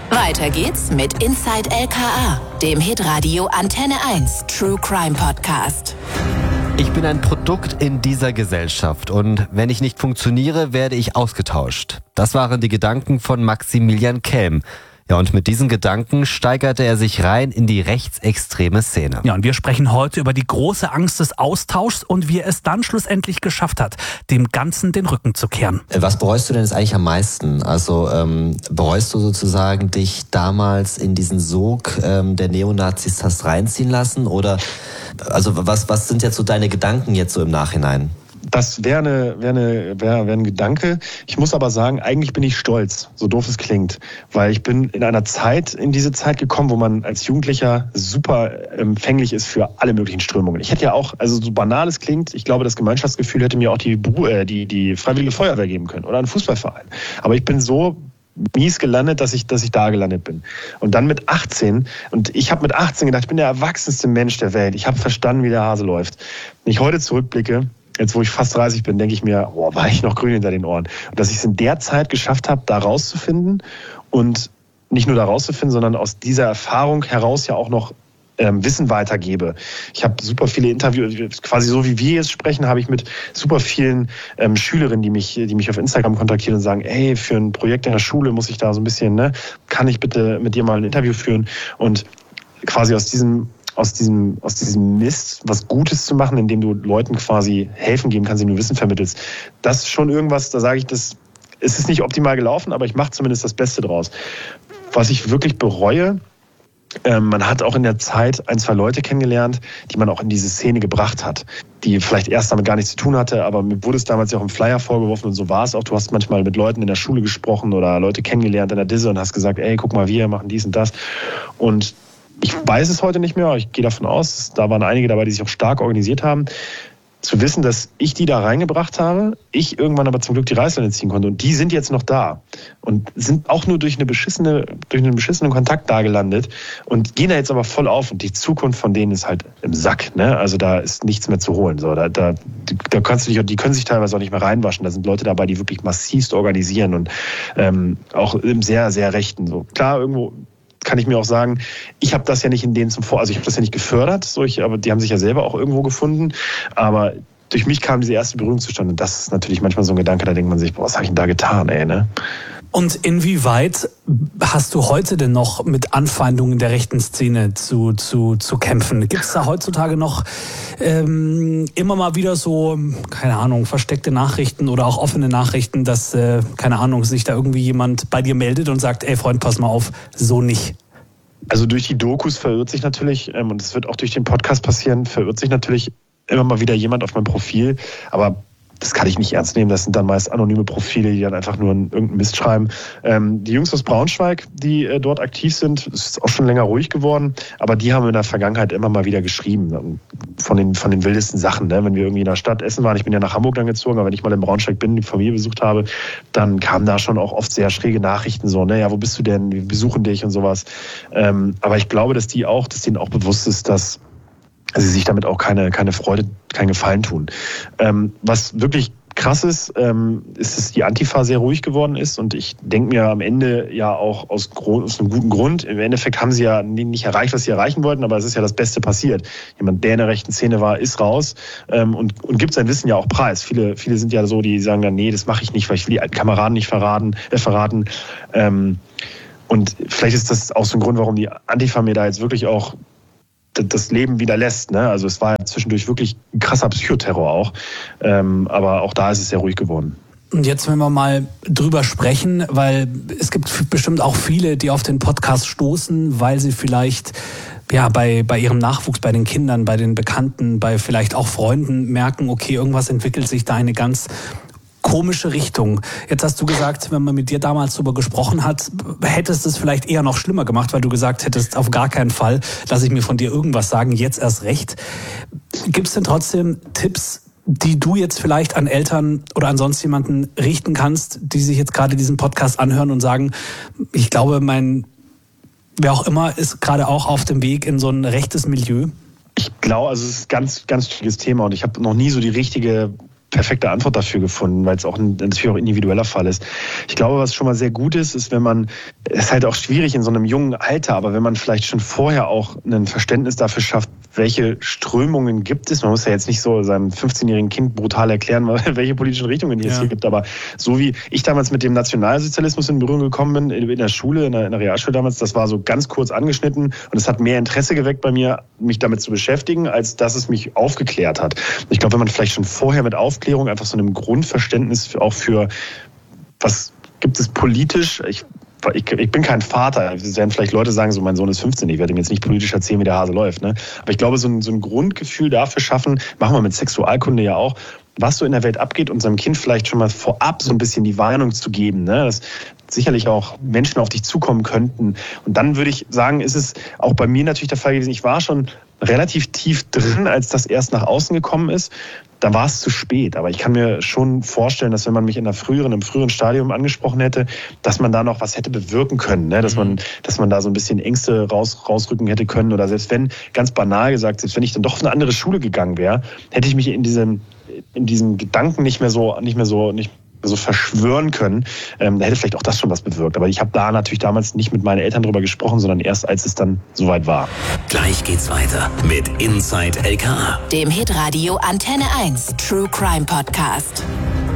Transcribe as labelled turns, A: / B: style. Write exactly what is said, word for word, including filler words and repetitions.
A: Weiter geht's mit Inside L K A, dem Hitradio Antenne eins True Crime Podcast.
B: Ich bin ein Produkt in dieser Gesellschaft und wenn ich nicht funktioniere, werde ich ausgetauscht. Das waren die Gedanken von Maximilian Kelm. Ja, und mit diesen Gedanken steigerte er sich rein in die rechtsextreme Szene.
C: Ja, und wir sprechen heute über die große Angst des Austauschs und wie er es dann schlussendlich geschafft hat, dem Ganzen den Rücken zu kehren.
B: Was bereust du denn jetzt eigentlich am meisten? Also ähm, bereust du sozusagen, dich damals in diesen Sog ähm, der Neonazis hast reinziehen lassen? Oder also was, was sind jetzt so deine Gedanken jetzt so im Nachhinein?
D: Das wäre eine, wäre eine, wäre, wäre ein Gedanke. Ich muss aber sagen, eigentlich bin ich stolz, so doof es klingt. Weil ich bin in einer Zeit, in diese Zeit gekommen, wo man als Jugendlicher super empfänglich ist für alle möglichen Strömungen. Ich hätte ja auch, also so banal es klingt, ich glaube, das Gemeinschaftsgefühl hätte mir auch die, äh, die, die Freiwillige Feuerwehr geben können oder einen Fußballverein. Aber ich bin so mies gelandet, dass ich, dass ich da gelandet bin. Und dann mit achtzehn, und ich habe mit achtzehn gedacht, ich bin der erwachsenste Mensch der Welt. Ich habe verstanden, wie der Hase läuft. Wenn ich heute zurückblicke, jetzt wo ich fast dreißig bin, denke ich mir, oh, war ich noch grün hinter den Ohren. Und dass ich es in der Zeit geschafft habe, da rauszufinden und nicht nur da rauszufinden, sondern aus dieser Erfahrung heraus ja auch noch ähm, Wissen weitergebe. Ich habe super viele Interviews, quasi so wie wir jetzt sprechen, habe ich mit super vielen ähm, Schülerinnen, die mich, die mich auf Instagram kontaktieren und sagen, ey, für ein Projekt in der Schule muss ich da so ein bisschen, ne, kann ich bitte mit dir mal ein Interview führen? Und quasi aus diesem aus diesem, aus diesem Mist was Gutes zu machen, indem du Leuten quasi helfen geben kannst, indem du Wissen vermittelst. Das ist schon irgendwas, da sage ich, das es ist nicht optimal gelaufen, aber ich mache zumindest das Beste draus. Was ich wirklich bereue, ähm, man hat auch in der Zeit ein, zwei Leute kennengelernt, die man auch in diese Szene gebracht hat, die vielleicht erst damit gar nichts zu tun hatte, aber mir wurde es damals ja auch im Flyer vorgeworfen und so war es auch. Du hast manchmal mit Leuten in der Schule gesprochen oder Leute kennengelernt in der Disse und hast gesagt, ey, guck mal, wir machen dies und das. Und ich weiß es heute nicht mehr, aber ich gehe davon aus, da waren einige dabei, die sich auch stark organisiert haben, zu wissen, dass ich die da reingebracht habe, ich irgendwann aber zum Glück die Reißleine ziehen konnte und die sind jetzt noch da und sind auch nur durch eine beschissene, durch einen beschissenen Kontakt da gelandet und gehen da jetzt aber voll auf und die Zukunft von denen ist halt im Sack, ne? Also da ist nichts mehr zu holen, so da, da, da kannst du dich, die können sich teilweise auch nicht mehr reinwaschen, da sind Leute dabei, die wirklich massivst organisieren und ähm, auch im sehr, sehr Rechten, so klar irgendwo kann ich mir auch sagen, ich habe das ja nicht in denen zum Vor, also ich habe das ja nicht gefördert, so ich, aber die haben sich ja selber auch irgendwo gefunden, aber durch mich kam diese erste Berührung zustande und das ist natürlich manchmal so ein Gedanke, da denkt man sich, boah, was habe ich denn da getan, ey, ne?
C: Und inwieweit hast du heute denn noch mit Anfeindungen der rechten Szene zu, zu, zu kämpfen? Gibt es da heutzutage noch ähm, immer mal wieder so, keine Ahnung, versteckte Nachrichten oder auch offene Nachrichten, dass, äh, keine Ahnung, sich da irgendwie jemand bei dir meldet und sagt, ey Freund, pass mal auf, so nicht?
D: Also durch die Dokus verirrt sich natürlich, ähm, und es wird auch durch den Podcast passieren, verirrt sich natürlich immer mal wieder jemand auf mein Profil, aber das kann ich nicht ernst nehmen. Das sind dann meist anonyme Profile, die dann einfach nur irgendeinen Mist schreiben. Ähm, die Jungs aus Braunschweig, die äh, dort aktiv sind, ist auch schon länger ruhig geworden, aber die haben in der Vergangenheit immer mal wieder geschrieben. Von den, von den wildesten Sachen. Ne? Wenn wir irgendwie in der Stadt essen waren, ich bin ja nach Hamburg dann gezogen, aber wenn ich mal in Braunschweig bin, die Familie besucht habe, dann kamen da schon auch oft sehr schräge Nachrichten, so, ne, ja, wo bist du denn? Wir besuchen dich und sowas. Ähm, aber ich glaube, dass die auch, dass denen auch bewusst ist, dass sie sich damit auch keine, keine Freude, keinen Gefallen tun. Ähm, was wirklich krass ist, ähm, ist, dass die Antifa sehr ruhig geworden ist und ich denke mir am Ende ja auch aus, aus einem guten Grund, im Endeffekt haben sie ja nicht erreicht, was sie erreichen wollten, aber es ist ja das Beste passiert. Jemand, der in der rechten Szene war, ist raus ähm, und, und gibt sein Wissen ja auch preis. Viele, viele sind ja so, die sagen dann, nee, das mache ich nicht, weil ich will die alten Kameraden nicht verraten. Äh, verraten. Ähm, und vielleicht ist das auch so ein Grund, warum die Antifa mir da jetzt wirklich auch das Leben wieder lässt. Ne? Also es war ja zwischendurch wirklich ein krasser Psychoterror auch. Ähm, aber auch da ist es sehr ruhig geworden.
C: Und jetzt, wenn wir mal drüber sprechen, weil es gibt bestimmt auch viele, die auf den Podcast stoßen, weil sie vielleicht ja bei, bei ihrem Nachwuchs, bei den Kindern, bei den Bekannten, bei vielleicht auch Freunden merken, okay, irgendwas entwickelt sich da eine ganz komische Richtung. Jetzt hast du gesagt, wenn man mit dir damals darüber gesprochen hat, hättest du es vielleicht eher noch schlimmer gemacht, weil du gesagt hättest, auf gar keinen Fall lasse ich mir von dir irgendwas sagen, jetzt erst recht. Gibt es denn trotzdem Tipps, die du jetzt vielleicht an Eltern oder an sonst jemanden richten kannst, die sich jetzt gerade diesen Podcast anhören und sagen, ich glaube, mein, wer auch immer, ist gerade auch auf dem Weg in so ein rechtes Milieu?
D: Ich glaube, also es ist ein ganz, ganz schwieriges Thema und ich habe noch nie so die richtige perfekte Antwort dafür gefunden, weil es auch ein natürlich auch individueller Fall ist. Ich glaube, was schon mal sehr gut ist, ist, wenn man, es ist halt auch schwierig in so einem jungen Alter, aber wenn man vielleicht schon vorher auch ein Verständnis dafür schafft, welche Strömungen gibt es. Man muss ja jetzt nicht so seinem fünfzehnjährigen Kind brutal erklären, welche politischen Richtungen es ja. hier gibt, aber so wie ich damals mit dem Nationalsozialismus in Berührung gekommen bin, in der Schule, in der, in der Realschule damals, das war so ganz kurz angeschnitten und es hat mehr Interesse geweckt bei mir, mich damit zu beschäftigen, als dass es mich aufgeklärt hat. Ich glaube, wenn man vielleicht schon vorher mit Aufklärung einfach so einem Grundverständnis auch für, was gibt es politisch, ich Ich, ich bin kein Vater. Es werden vielleicht Leute sagen, so mein Sohn ist fünfzehn, ich werde ihm jetzt nicht politisch erzählen, wie der Hase läuft. Ne? Aber ich glaube, so ein, so ein Grundgefühl dafür schaffen, machen wir mit Sexualkunde ja auch, was so in der Welt abgeht und seinem Kind vielleicht schon mal vorab so ein bisschen die Warnung zu geben, ne? Dass sicherlich auch Menschen auf dich zukommen könnten. Und dann würde ich sagen, ist es auch bei mir natürlich der Fall gewesen, ich war schon relativ tief drin, als das erst nach außen gekommen ist. Da war es zu spät. Aber ich kann mir schon vorstellen, dass wenn man mich in einer früheren, im früheren Stadium angesprochen hätte, dass man da noch was hätte bewirken können, ne? Dass man, dass man da so ein bisschen Ängste raus, rausrücken hätte können. Oder selbst wenn, ganz banal gesagt, selbst wenn ich dann doch auf eine andere Schule gegangen wäre, hätte ich mich in diesem, in diesem Gedanken nicht mehr so, nicht mehr so, nicht so verschwören können, ähm, da hätte vielleicht auch das schon was bewirkt. Aber ich habe da natürlich damals nicht mit meinen Eltern drüber gesprochen, sondern erst als es dann soweit war.
A: Gleich geht's weiter mit Inside L K A, dem Hitradio Antenne eins True Crime Podcast.